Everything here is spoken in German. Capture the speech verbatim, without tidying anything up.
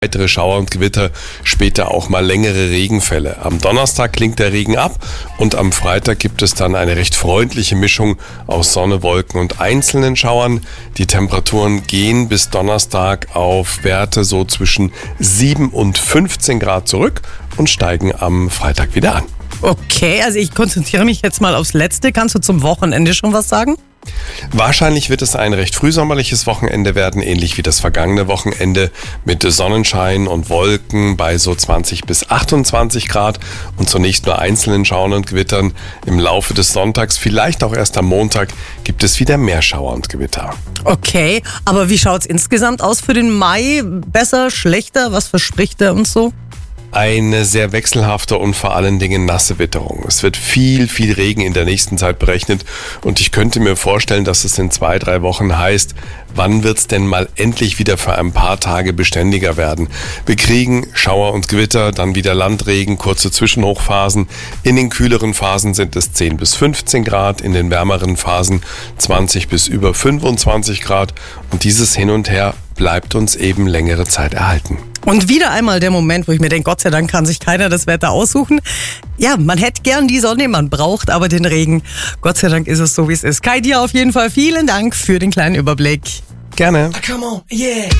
weitere Schauer und Gewitter, später auch mal längere Regenfälle. Am Donnerstag klingt der Regen ab und am Freitag gibt es dann eine recht freundliche Mischung aus Sonne, Wolken und einzelnen Schauern. Die Temperaturen gehen bis Donnerstag auf Werte so zwischen sieben und fünfzehn Grad zurück und steigen am Freitag wieder an. Okay, also ich konzentriere mich jetzt mal aufs Letzte. Kannst du zum Wochenende schon was sagen? Wahrscheinlich wird es ein recht frühsommerliches Wochenende werden, ähnlich wie das vergangene Wochenende mit Sonnenschein und Wolken bei so zwanzig bis achtundzwanzig Grad und zunächst nur einzelnen Schauern und Gewittern. Im Laufe des Sonntags, vielleicht auch erst am Montag, gibt es wieder mehr Schauer und Gewitter. Okay, aber wie schaut es insgesamt aus für den Mai? Besser, schlechter? Was verspricht er uns so? Eine sehr wechselhafte und vor allen Dingen nasse Witterung. Es wird viel, viel Regen in der nächsten Zeit berechnet und ich könnte mir vorstellen, dass es in zwei, drei Wochen heißt, wann wird's denn mal endlich wieder für ein paar Tage beständiger werden? Wir kriegen Schauer und Gewitter, dann wieder Landregen, kurze Zwischenhochphasen. In den kühleren Phasen sind es zehn bis fünfzehn Grad, in den wärmeren Phasen zwanzig bis über fünfundzwanzig Grad und dieses Hin und Her bleibt uns eben längere Zeit erhalten. Und wieder einmal der Moment, wo ich mir denke, Gott sei Dank kann sich keiner das Wetter aussuchen. Ja, man hätte gern die Sonne, man braucht aber den Regen. Gott sei Dank ist es so, wie es ist. Kai, dir auf jeden Fall vielen Dank für den kleinen Überblick. Gerne. Come on, yeah.